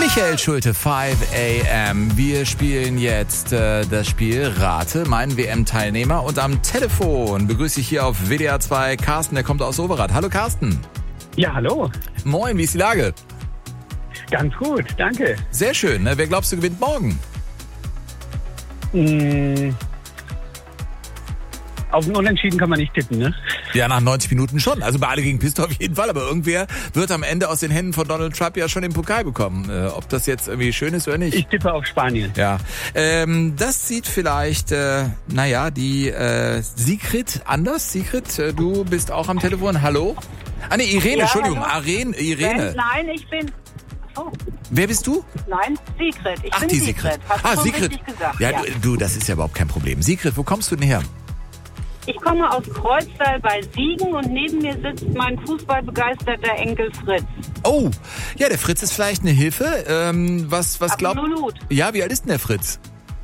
Michael Schulte, 5 AM. Wir spielen jetzt das Spiel Rate, meinen WM-Teilnehmer. Und am Telefon begrüße ich hier auf WDR 2 Carsten, der kommt aus Overath. Hallo Carsten. Ja, hallo. Moin, wie ist die Lage? Ganz gut, danke. Sehr schön. Ne? Wer glaubst du gewinnt morgen? Auf ein Unentschieden kann man nicht tippen, ne? Ja, nach 90 Minuten schon. Also Bade gegen Piste auf jeden Fall. Aber irgendwer wird am Ende aus den Händen von Donald Trump ja schon den Pokal bekommen. Ob das jetzt irgendwie schön ist oder nicht. Ich tippe auf Spanien. Ja, das sieht vielleicht, die Sigrid anders. Sigrid, du bist auch am Telefon. Hallo? Ah ne, Irene, ja, Entschuldigung. Irene. Nein, ich bin... Oh. Wer bist du? Nein, Sigrid. Ich bin die Sigrid. Hast du Sigrid. Richtig gesagt. Ja, du, das ist ja überhaupt kein Problem. Sigrid, wo kommst du denn her? Ich komme aus Kreuztal bei Siegen und neben mir sitzt mein fußballbegeisterter Enkel Fritz. Oh, ja, der Fritz ist vielleicht eine Hilfe. Was glaubt... Absolut. Ja, wie alt ist denn der Fritz?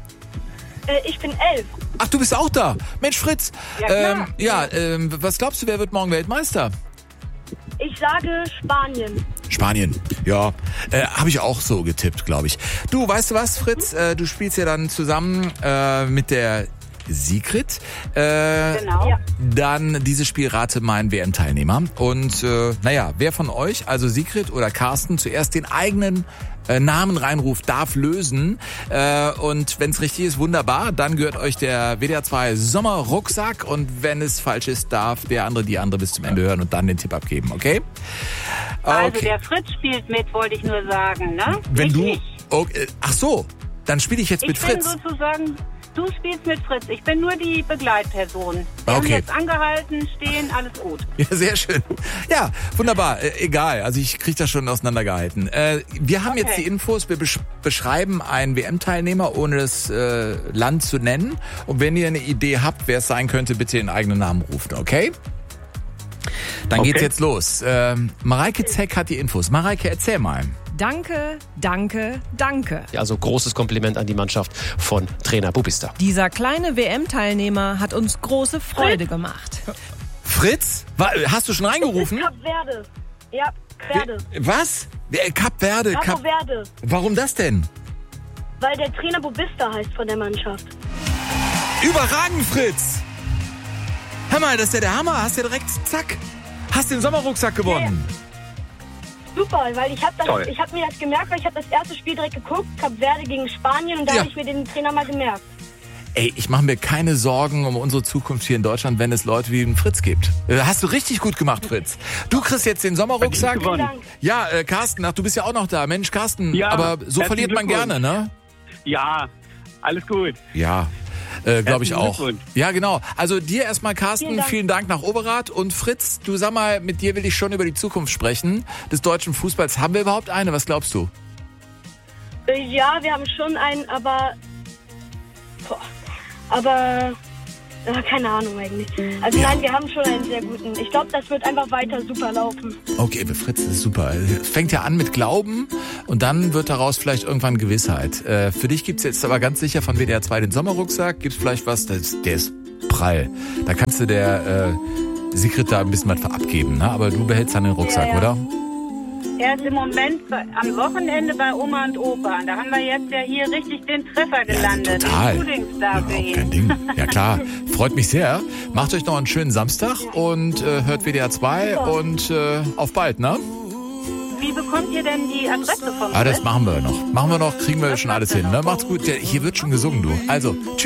Ich bin 11. Ach, du bist auch da. Mensch, Fritz. Ja, klar. Was glaubst du, wer wird morgen Weltmeister? Ich sage Spanien. Spanien, ja. Habe ich auch so getippt, glaube ich. Du, weißt du was, Fritz? Du spielst ja dann zusammen mit der Sigrid. Genau. Ja. Dann dieses Spiel Rate meinen WM-Teilnehmer. Und wer von euch, also Sigrid oder Carsten, zuerst den eigenen Namen reinruft, darf lösen. Und wenn es richtig ist, wunderbar. Dann gehört euch der WDR 2 Sommerrucksack. Und wenn es falsch ist, darf der andere, die andere bis zum Ende hören und dann den Tipp abgeben, okay? Also der Fritz spielt mit, wollte ich nur sagen, ne? Wenn du... Ich. Okay, ach so, dann spiele ich jetzt mit Fritz. Ich bin sozusagen... Du spielst mit Fritz. Ich bin nur die Begleitperson. Wir haben Okay. jetzt angehalten, stehen, alles gut. Ja, sehr schön. Ja, wunderbar. Egal, also ich kriege das schon auseinandergehalten. Wir haben jetzt die Infos, wir beschreiben einen WM-Teilnehmer, ohne das Land zu nennen. Und wenn ihr eine Idee habt, wer es sein könnte, bitte den eigenen Namen rufen, okay? Dann geht's jetzt los. Mareike Zeck hat die Infos. Mareike, erzähl mal. Danke, danke, danke. Also großes Kompliment an die Mannschaft von Trainer Bubista. Dieser kleine WM-Teilnehmer hat uns große Freude gemacht. Fritz? Hast du schon reingerufen? Kap Verde. Ja, Verde. Was? Kap Verde. Kap Verde. Warum das denn? Weil der Trainer Bubista heißt von der Mannschaft. Überragend, Fritz! Hör mal, das ist ja der Hammer. Hast ja direkt, zack, hast den Sommerrucksack gewonnen. Ja. Super, weil ich hab mir das gemerkt, weil ich habe das erste Spiel direkt geguckt, Kap Verde gegen Spanien, und da habe ich mir den Trainer mal gemerkt. Ey, ich mache mir keine Sorgen um unsere Zukunft hier in Deutschland, wenn es Leute wie den Fritz gibt. Hast du richtig gut gemacht, Fritz. Du kriegst jetzt den Sommerrucksack. Vielen Dank. Ja, Carsten, du bist ja auch noch da. Mensch, Carsten, Ja, aber so verliert man gerne, ne? Ja, alles gut. Ja. Glaube ich auch. Glückwunsch. Ja, genau. Also dir erstmal, Carsten, vielen Dank nach Overath. Und Fritz, du sag mal, mit dir will ich schon über die Zukunft sprechen des deutschen Fußballs. Haben wir überhaupt eine? Was glaubst du? Ja, wir haben schon einen, aber keine Ahnung eigentlich. Also nein, wir haben schon einen sehr guten. Ich glaube, das wird einfach weiter super laufen. Okay, Fritz, das ist super. Fängt ja an mit Glauben und dann wird daraus vielleicht irgendwann Gewissheit. Für dich gibt's jetzt aber ganz sicher von WDR 2 den Sommerrucksack. Gibt's vielleicht was, der ist prall. Da kannst du der Sigrid da ein bisschen was abgeben, ne? Aber du behältst dann den Rucksack, oder? Er ist im Moment am Wochenende bei Oma und Opa. Da haben wir jetzt ja hier richtig den Treffer gelandet. Ja, total. Den Frühlingsstar für ihn. Kein Ding. Ja klar, freut mich sehr. Macht euch noch einen schönen Samstag und hört WDR 2 und auf bald, ne? Wie bekommt ihr denn die Adresse vom Das Fritz? machen wir noch. Kriegen wir schon alles hin, ne? Macht's gut. Hier wird schon gesungen, du. Also, tschüss.